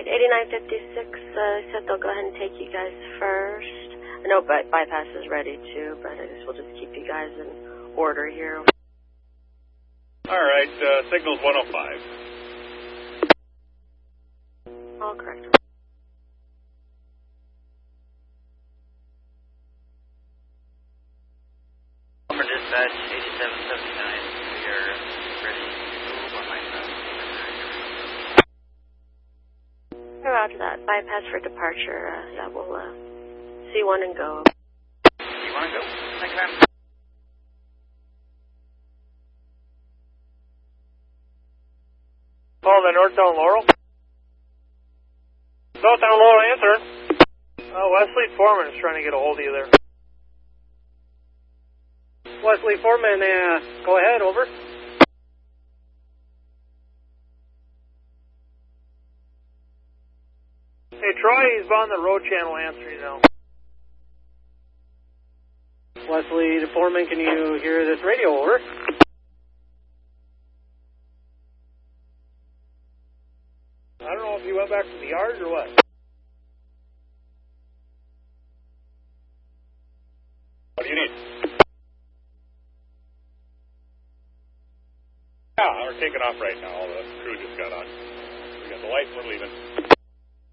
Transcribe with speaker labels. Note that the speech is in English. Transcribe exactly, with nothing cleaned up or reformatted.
Speaker 1: eighty-nine fifty-six uh, said they'll go ahead and take you guys first. I know by bypass is ready too, but I guess we'll just keep you guys in order here.
Speaker 2: All right, uh, signal's one oh five.
Speaker 1: All correct.
Speaker 3: Number dispatch, eighty-seven seventy-nine, we are ready to move on my side.
Speaker 1: Roger that. Bypass for departure. Uh, yeah, we'll uh, C one and go.
Speaker 3: You want to go? Thanks, ma'am.
Speaker 4: Call the Northtown Laurel. Northtown Laurel, answer. Uh, Wesley Foreman is trying to get a hold of you there. Wesley Foreman, uh, go ahead, over. Hey, Troy, he's on the road channel answering now. Wesley, the Foreman, can you hear this radio, over? I don't know if you went back to the yard or what.
Speaker 2: What do you need? Yeah, we're taking off right now. The crew just got on. We got the lights, we're leaving.